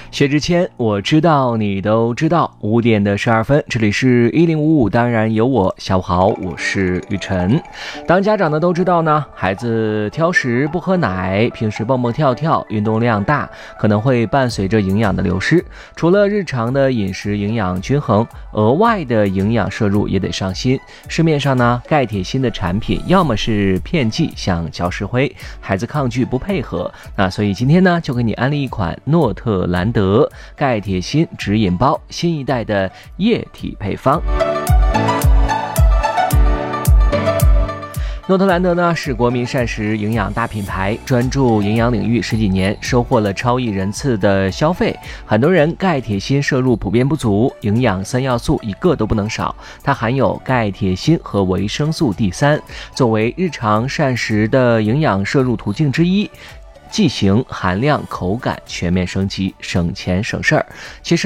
薛之谦，我知道你都知道。5点的12分，这里是1055，当然有我。下午好，我是雨晨。当家长的都知道呢，孩子挑食不喝奶，平时蹦蹦跳跳，运动量大，可能会伴随着营养的流失。除了日常的饮食营养均衡，额外的营养摄入也得上心。市面上呢，钙铁锌的产品要么是骗剂，像焦石灰，孩子抗拒不配合。所以今天呢，就给你安利一款诺特兰德钙铁锌指引包，新一代的液体配方。诺特兰德呢是国民膳食营养大品牌，专注营养领域10几年，收获了超亿人次的消费。很多人钙铁锌摄入普遍不足，营养3要素一个都不能少。它含有钙铁锌和维生素 D3， 作为日常膳食的营养摄入途径之一，剂型、含量、口感全面升级，省钱省事儿。其实